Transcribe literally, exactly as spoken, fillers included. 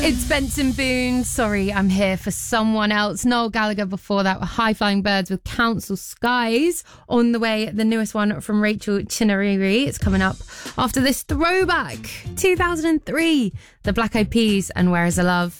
It's Benson Boone. Sorry, I'm here for someone else. Noel Gallagher before that were High Flying Birds with Council Skies. On the way, the newest one from Rachel Chinariri. It's coming up after this throwback. two thousand three, The Black Eyed Peas and Where Is the Love?